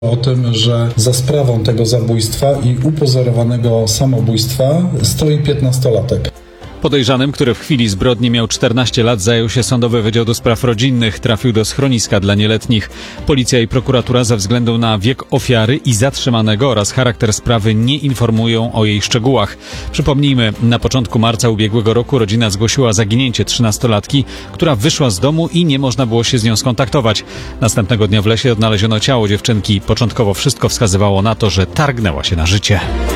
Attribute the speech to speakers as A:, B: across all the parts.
A: O tym, że za sprawą tego zabójstwa i upozorowanego samobójstwa stoi 15-latek.
B: Podejrzanym, który w chwili zbrodni miał 14 lat, zajął się Sądowy Wydział do Spraw Rodzinnych. Trafił do schroniska dla nieletnich. Policja i prokuratura ze względu na wiek ofiary i zatrzymanego oraz charakter sprawy nie informują o jej szczegółach. Przypomnijmy, na początku marca ubiegłego roku rodzina zgłosiła zaginięcie 13-latki, która wyszła z domu i nie można było się z nią skontaktować. Następnego dnia w lesie odnaleziono ciało dziewczynki. Początkowo wszystko wskazywało na to, że targnęła się na życie.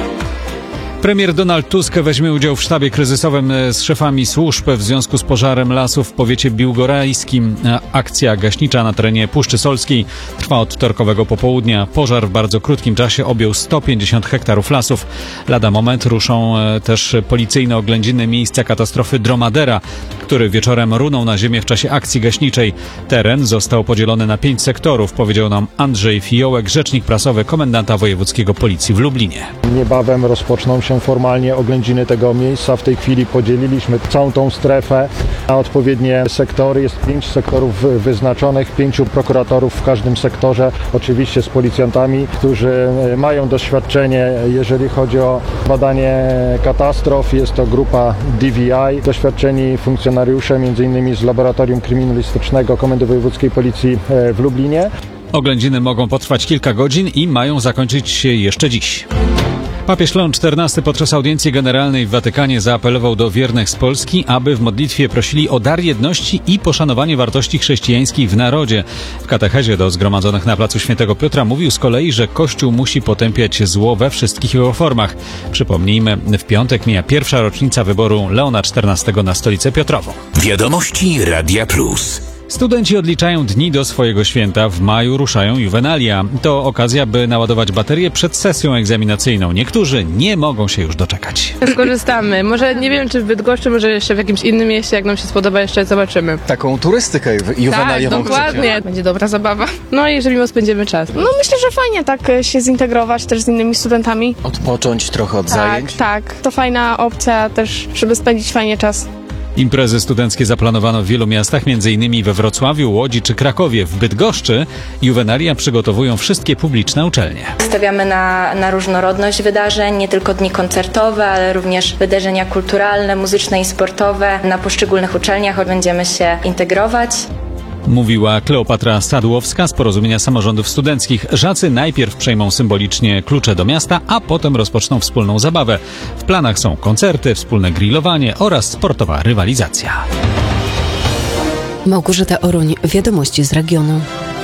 B: Premier Donald Tusk weźmie udział w sztabie kryzysowym z szefami służb w związku z pożarem lasów w powiecie biłgorajskim. Akcja gaśnicza na terenie Puszczy Solskiej trwa od wtorkowego popołudnia. Pożar w bardzo krótkim czasie objął 150 hektarów lasów. Lada moment ruszą też policyjne oględziny miejsca katastrofy Dromadera, który wieczorem runął na ziemię w czasie akcji gaśniczej. Teren został podzielony na 5 sektorów, powiedział nam Andrzej Fiołek, rzecznik prasowy komendanta wojewódzkiego policji w Lublinie.
C: Niebawem rozpoczną się formalnie oględziny tego miejsca. W tej chwili podzieliliśmy całą tą strefę na odpowiednie sektory. Jest 5 sektorów wyznaczonych, 5 prokuratorów w każdym sektorze, oczywiście z policjantami, którzy mają doświadczenie, jeżeli chodzi o badanie katastrof. Jest to grupa DVI, doświadczeni funkcjonariusze, m.in. z Laboratorium Kryminalistycznego Komendy Wojewódzkiej Policji w Lublinie.
B: Oględziny mogą potrwać kilka godzin i mają zakończyć się jeszcze dziś. Papież Leon XIV podczas audiencji generalnej w Watykanie zaapelował do wiernych z Polski, aby w modlitwie prosili o dar jedności i poszanowanie wartości chrześcijańskich w narodzie. W katechezie do zgromadzonych na placu Świętego Piotra mówił z kolei, że Kościół musi potępiać zło we wszystkich jego formach. Przypomnijmy, w piątek mija pierwsza rocznica wyboru Leona XIV na Stolicę Piotrową.
D: Wiadomości Radia Plus.
B: Studenci odliczają dni do swojego święta. W maju ruszają juwenalia. To okazja, by naładować baterię przed sesją egzaminacyjną. Niektórzy nie mogą się już doczekać.
E: Skorzystamy. Może nie wiem, czy w Bydgoszczy, może jeszcze w jakimś innym mieście, jak nam się spodoba, jeszcze zobaczymy.
F: Taką turystykę juwenaliową.
E: Tak, dokładnie. Będzie dobra zabawa. No i jeżeli spędzimy czas.
G: No myślę, że fajnie tak się zintegrować też z innymi studentami.
F: Odpocząć trochę od zajęć.
G: Tak. To fajna opcja też, żeby spędzić fajnie czas.
B: Imprezy studenckie zaplanowano w wielu miastach, m.in. we Wrocławiu, Łodzi czy Krakowie. W Bydgoszczy juwenalia przygotowują wszystkie publiczne uczelnie.
H: Stawiamy na różnorodność wydarzeń, nie tylko dni koncertowe, ale również wydarzenia kulturalne, muzyczne i sportowe. Na poszczególnych uczelniach będziemy się integrować.
B: Mówiła Kleopatra Sadłowska z Porozumienia Samorządów Studenckich. Żacy najpierw przejmą symbolicznie klucze do miasta, a potem rozpoczną wspólną zabawę. W planach są koncerty, wspólne grillowanie oraz sportowa rywalizacja.
I: Małgorzata Oroń, wiadomości z regionu.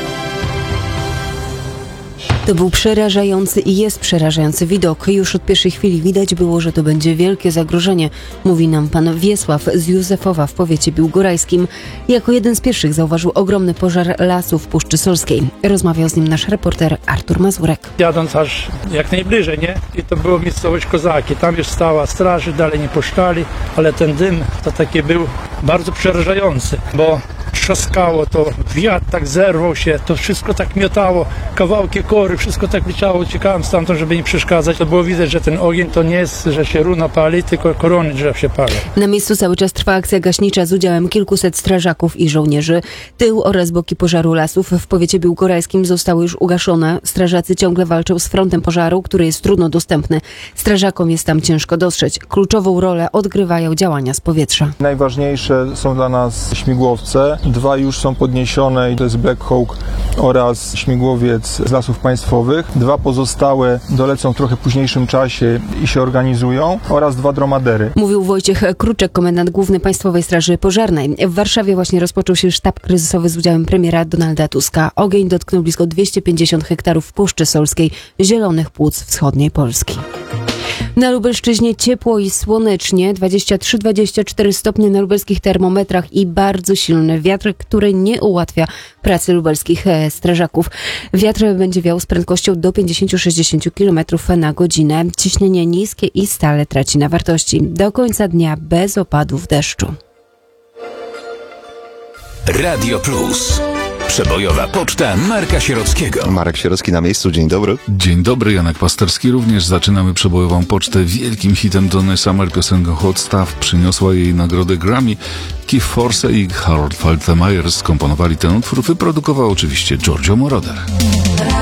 I: To był przerażający i jest przerażający widok. Już od pierwszej chwili widać było, że to będzie wielkie zagrożenie, mówi nam pan Wiesław z Józefowa w powiecie biłgorajskim. Jako jeden z pierwszych zauważył ogromny pożar lasów w Puszczy Solskiej. Rozmawiał z nim nasz reporter Artur Mazurek.
J: Jadąc aż jak najbliżej, nie? I to była miejscowość Kozaki. Tam już stała straż, dalej nie puszczali, ale ten dym to taki był bardzo przerażający, bo trzaskało to, wiatr tak zerwał się, to wszystko tak miotało, kawałki kory, wszystko tak leciało, uciekałem stamtąd, żeby nie przeszkadzać. To było widać, że ten ogień to nie jest, że się runa pali, tylko korony drzew się palą.
I: Na miejscu cały czas trwa akcja gaśnicza z udziałem kilkuset strażaków i żołnierzy. Tył oraz boki pożaru lasów w powiecie biłgorajskim zostały już ugaszone. Strażacy ciągle walczą z frontem pożaru, który jest trudno dostępny. Strażakom jest tam ciężko dotrzeć. Kluczową rolę odgrywają działania z powietrza.
C: Najważniejsze są dla nas śmigłowce. 2 już są podniesione, to jest Black Hawk oraz śmigłowiec z Lasów Państwowych. 2 pozostałe dolecą w trochę późniejszym czasie i się organizują oraz 2 dromadery.
I: Mówił Wojciech Kruczek, komendant główny Państwowej Straży Pożarnej. W Warszawie właśnie rozpoczął się sztab kryzysowy z udziałem premiera Donalda Tuska. Ogień dotknął blisko 250 hektarów w Puszczy Solskiej, zielonych płuc wschodniej Polski. Na Lubelszczyźnie ciepło i słonecznie, 23-24 stopnie na lubelskich termometrach i bardzo silny wiatr, który nie ułatwia pracy lubelskich strażaków. Wiatr będzie wiał z prędkością do 50-60 km na godzinę. Ciśnienie niskie i stale traci na wartości. Do końca dnia bez opadów deszczu.
D: Radio Plus. Przebojowa poczta Marka Sierockiego.
K: Marek Sierocki na miejscu, dzień dobry.
L: Dzień dobry, Janek Pasterski. Również zaczynamy przebojową pocztę. Wielkim hitem Donny Summer piosenką Hot Stuff przyniosła jej nagrodę Grammy. Keith Force i Harold Faltermeyer skomponowali ten utwór. Wyprodukował oczywiście Giorgio Moroder.